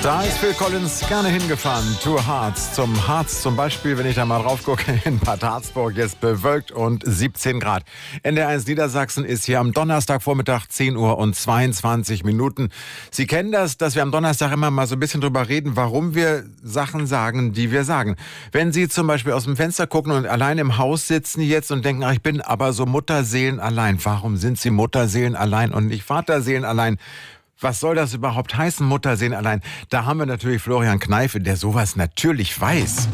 Da ist Phil Collins gerne hingefahren, to Harz, zum Harz zum Beispiel, wenn ich da mal drauf gucke, in Bad Harzburg, jetzt bewölkt und 17 Grad. NDR1 Niedersachsen ist hier am Donnerstagvormittag 10 Uhr und 22 Minuten. Sie kennen das, dass wir am Donnerstag immer mal so ein bisschen drüber reden, warum wir Sachen sagen, die wir sagen. Wenn Sie zum Beispiel aus dem Fenster gucken und allein im Haus sitzen jetzt und denken, ach, ich bin aber so Mutterseelenallein. Warum sind Sie Mutterseelenallein und nicht Vaterseelenallein? Was soll das überhaupt heißen, Mutterseelenallein? Da haben wir natürlich Florian Kneife, der sowas natürlich weiß.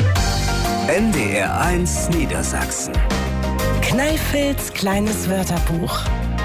NDR1 Niedersachsen. Kneifels kleines Wörterbuch.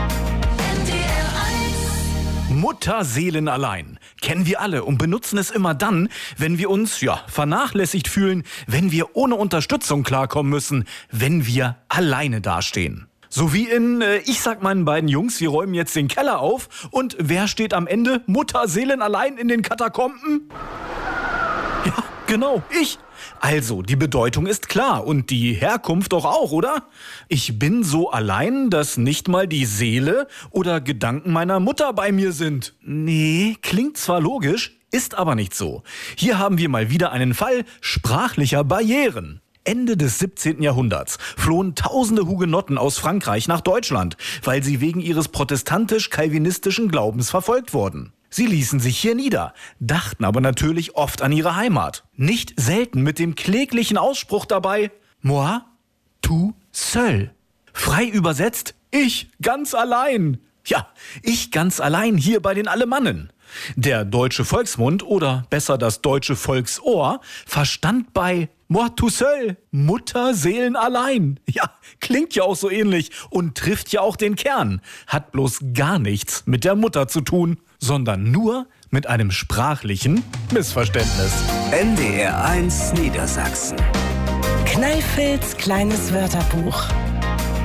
Mutterseelenallein kennen wir alle und benutzen es immer dann, wenn wir uns, vernachlässigt fühlen, wenn wir ohne Unterstützung klarkommen müssen, wenn wir alleine dastehen. So wie in, ich sag meinen beiden Jungs, wir räumen jetzt den Keller auf und wer steht am Ende Mutterseelenallein in den Katakomben? Ja, genau, ich. Also, die Bedeutung ist klar und die Herkunft doch auch, oder? Ich bin so allein, dass nicht mal die Seele oder Gedanken meiner Mutter bei mir sind. Nee, klingt zwar logisch, ist aber nicht so. Hier haben wir mal wieder einen Fall sprachlicher Barrieren. Ende des 17. Jahrhunderts flohen tausende Hugenotten aus Frankreich nach Deutschland, weil sie wegen ihres protestantisch-calvinistischen Glaubens verfolgt wurden. Sie ließen sich hier nieder, dachten aber natürlich oft an ihre Heimat. Nicht selten mit dem kläglichen Ausspruch dabei, moi, tout seul. Frei übersetzt, ich ganz allein. Ja, ich ganz allein hier bei den Alemannen. Der deutsche Volksmund oder besser das deutsche Volksohr verstand bei moi tout seul, Mutterseelenallein. Ja, klingt ja auch so ähnlich und trifft ja auch den Kern. Hat bloß gar nichts mit der Mutter zu tun, sondern nur mit einem sprachlichen Missverständnis. NDR1 Niedersachsen. Kneifels kleines Wörterbuch.